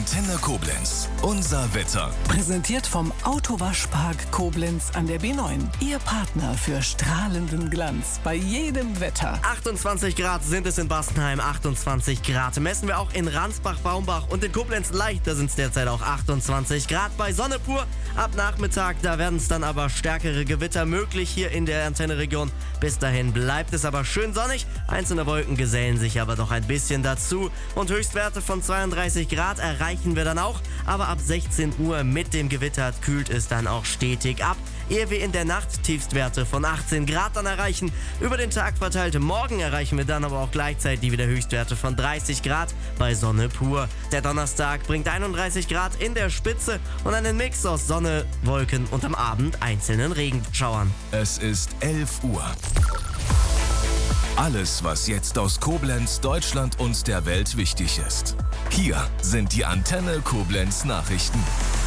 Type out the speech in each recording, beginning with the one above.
Antenne Koblenz. Unser Wetter. Präsentiert vom Autowaschpark Koblenz an der B9. Ihr Partner für strahlenden Glanz bei jedem Wetter. 28 Grad sind es in Bastenheim, 28 Grad messen wir auch in Ransbach-Baumbach und in Koblenz leicht, da sind es derzeit auch 28 Grad bei Sonne pur. Ab Nachmittag, da werden es dann aber stärkere Gewitter möglich hier in der Antenneregion. Bis dahin bleibt es aber schön sonnig, einzelne Wolken gesellen sich aber doch ein bisschen dazu und Höchstwerte von 32 Grad erreichen wir dann auch, aber ab 16 Uhr mit dem Gewitter kühlt es dann auch stetig ab, ehe wir in der Nacht Tiefstwerte von 18 Grad dann erreichen. Über den Tag verteilt morgen erreichen wir dann aber auch gleichzeitig wieder Höchstwerte von 30 Grad bei Sonne pur. Der Donnerstag bringt 31 Grad in der Spitze und einen Mix aus Sonne, Wolken und am Abend einzelnen Regenschauern. Es ist 11 Uhr. Alles, was jetzt aus Koblenz, Deutschland und der Welt wichtig ist. Hier sind die Antenne Koblenz Nachrichten.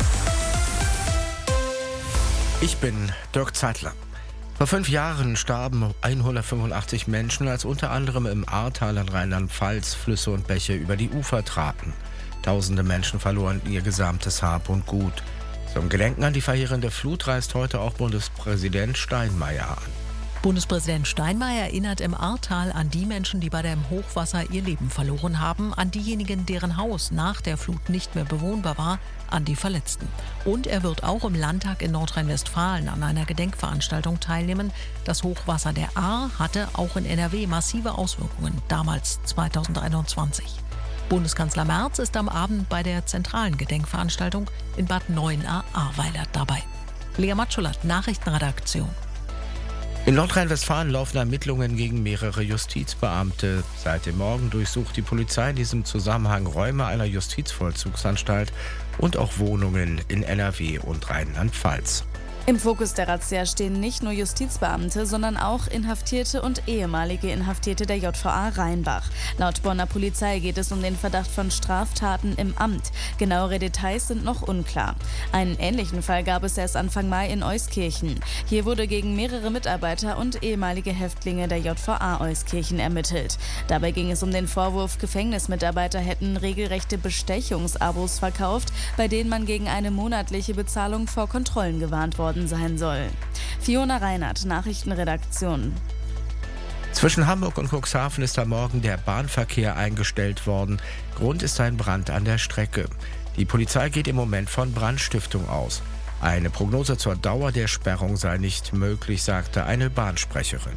Ich bin Dirk Zeitler. Vor 5 Jahren starben 185 Menschen, als unter anderem im Ahrtal in Rheinland-Pfalz Flüsse und Bäche über die Ufer traten. Tausende Menschen verloren ihr gesamtes Hab und Gut. Zum Gedenken an die verheerende Flut reist heute auch Bundespräsident Steinmeier an. Bundespräsident Steinmeier erinnert im Ahrtal an die Menschen, die bei dem Hochwasser ihr Leben verloren haben, an diejenigen, deren Haus nach der Flut nicht mehr bewohnbar war, an die Verletzten. Und er wird auch im Landtag in Nordrhein-Westfalen an einer Gedenkveranstaltung teilnehmen. Das Hochwasser der Ahr hatte auch in NRW massive Auswirkungen, damals 2021. Bundeskanzler Merz ist am Abend bei der zentralen Gedenkveranstaltung in Bad Neuenahr-Ahrweiler dabei. Lea Matschulat, Nachrichtenredaktion. In Nordrhein-Westfalen laufen Ermittlungen gegen mehrere Justizbeamte. Seit dem Morgen durchsucht die Polizei in diesem Zusammenhang Räume einer Justizvollzugsanstalt und auch Wohnungen in NRW und Rheinland-Pfalz. Im Fokus der Razzia stehen nicht nur Justizbeamte, sondern auch Inhaftierte und ehemalige Inhaftierte der JVA Rheinbach. Laut Bonner Polizei geht es um den Verdacht von Straftaten im Amt. Genauere Details sind noch unklar. Einen ähnlichen Fall gab es erst Anfang Mai in Euskirchen. Hier wurde gegen mehrere Mitarbeiter und ehemalige Häftlinge der JVA Euskirchen ermittelt. Dabei ging es um den Vorwurf, Gefängnismitarbeiter hätten regelrechte Bestechungsabos verkauft, bei denen man gegen eine monatliche Bezahlung vor Kontrollen gewarnt worden sein soll. Fiona Reinhardt, Nachrichtenredaktion. Zwischen Hamburg und Cuxhaven ist am Morgen der Bahnverkehr eingestellt worden. Grund ist ein Brand an der Strecke. Die Polizei geht im Moment von Brandstiftung aus. Eine Prognose zur Dauer der Sperrung sei nicht möglich, sagte eine Bahnsprecherin.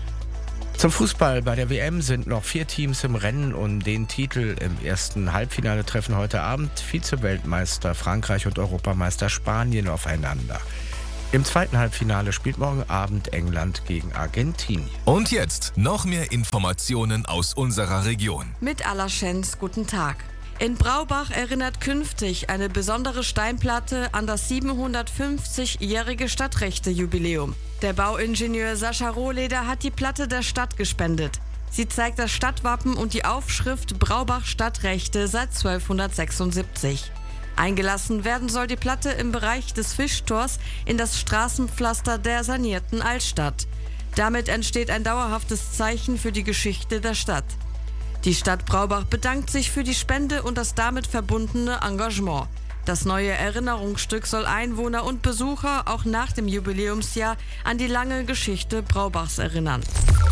Zum Fußball. Bei der WM sind noch 4 Teams im Rennen um den Titel. Im ersten Halbfinale treffen heute Abend Vize-Weltmeister Frankreich und Europameister Spanien aufeinander. Im zweiten Halbfinale spielt morgen Abend England gegen Argentinien. Und jetzt noch mehr Informationen aus unserer Region. Mit Allerschenz, guten Tag. In Braubach erinnert künftig eine besondere Steinplatte an das 750-jährige Stadtrechte-Jubiläum. Der Bauingenieur Sascha Rohleder hat die Platte der Stadt gespendet. Sie zeigt das Stadtwappen und die Aufschrift Braubach Stadtrechte seit 1276. Eingelassen werden soll die Platte im Bereich des Fischtors in das Straßenpflaster der sanierten Altstadt. Damit entsteht ein dauerhaftes Zeichen für die Geschichte der Stadt. Die Stadt Braubach bedankt sich für die Spende und das damit verbundene Engagement. Das neue Erinnerungsstück soll Einwohner und Besucher auch nach dem Jubiläumsjahr an die lange Geschichte Braubachs erinnern.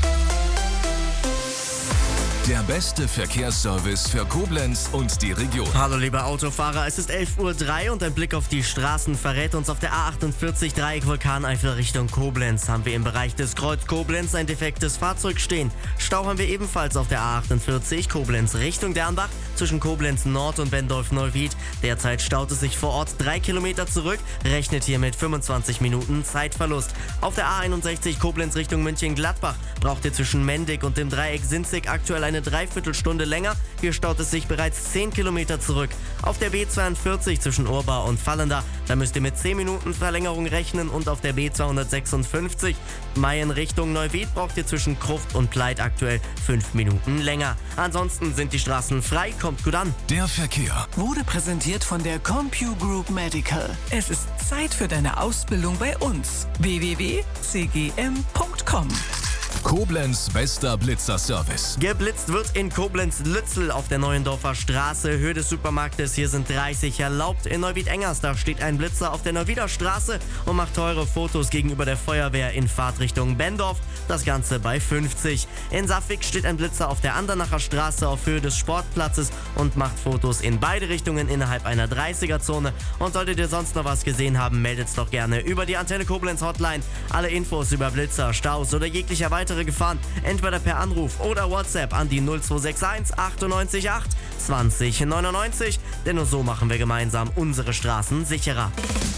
Der beste Verkehrsservice für Koblenz und die Region. Hallo liebe Autofahrer, es ist 11:03 Uhr und ein Blick auf die Straßen verrät uns, auf der A48 Dreieck Vulkaneifel Richtung Koblenz haben wir im Bereich des Kreuz Koblenz ein defektes Fahrzeug stehen. Stau haben wir ebenfalls auf der A48 Koblenz Richtung Dernbach zwischen Koblenz Nord und Bendorf-Neuwied. Derzeit staut es sich vor Ort 3 Kilometer zurück, rechnet hier mit 25 Minuten Zeitverlust. Auf der A61 Koblenz Richtung München-Gladbach braucht ihr zwischen Mendig und dem Dreieck Sinzig aktuell eine Dreiviertelstunde länger. Hier staut es sich bereits 10 Kilometer zurück. Auf der B42 zwischen Urbau und Fallenda, da müsst ihr mit 10 Minuten Verlängerung rechnen und auf der B256 Mayen Richtung Neuwied braucht ihr zwischen Kruft und Pleit aktuell 5 Minuten länger. Ansonsten sind die Straßen frei, kommt gut an. Der Verkehr Wurde präsentiert von der CompuGroup Medical. Es ist Zeit für deine Ausbildung bei uns. www.cgm.com Koblenz bester Blitzerservice. Geblitzt wird in Koblenz-Lützel auf der Neuendorfer Straße, Höhe des Supermarktes. Hier sind 30 erlaubt. In Neuwied-Engers, da steht ein Blitzer auf der Neuwieder Straße und macht teure Fotos gegenüber der Feuerwehr in Fahrtrichtung Bendorf. Das Ganze bei 50. In Saffig steht ein Blitzer auf der Andernacher Straße auf Höhe des Sportplatzes und macht Fotos in beide Richtungen innerhalb einer 30er-Zone. Und solltet ihr sonst noch was gesehen haben, meldet es doch gerne über die Antenne Koblenz Hotline. Alle Infos über Blitzer, Staus oder jeglicher weitere Gefahren entweder per Anruf oder WhatsApp an die 0261 98 8 20 99. Denn nur so machen wir gemeinsam unsere Straßen sicherer.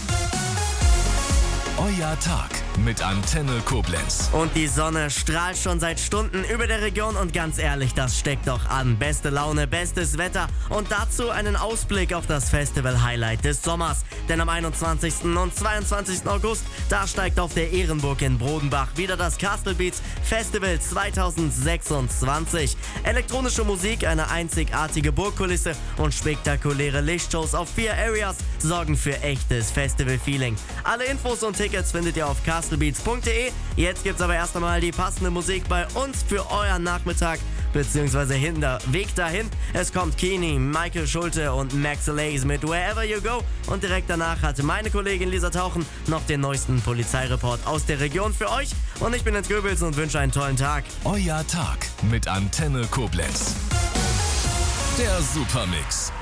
Euer Tag mit Antenne Koblenz. Und die Sonne strahlt schon seit Stunden über der Region und ganz ehrlich, das steckt doch an. Beste Laune, bestes Wetter und dazu einen Ausblick auf das Festival-Highlight des Sommers. Denn am 21. und 22. August, da steigt auf der Ehrenburg in Brodenbach wieder das Castle Beats Festival 2026. Elektronische Musik, eine einzigartige Burgkulisse und spektakuläre Lichtshows auf 4 Areas sorgen für echtes Festival-Feeling. Alle Infos und Tickets findet ihr auf castlebeats.de. Jetzt gibt's aber erst einmal die passende Musik bei uns für euren Nachmittag bzw. Weg dahin. Es kommt Kini, Michael Schulte und Max Lays mit Wherever You Go und direkt danach hat meine Kollegin Lisa Tauchen noch den neuesten Polizeireport aus der Region für euch und ich bin Jens Goebbels und wünsche einen tollen Tag. Euer Tag mit Antenne Koblenz. Der Supermix.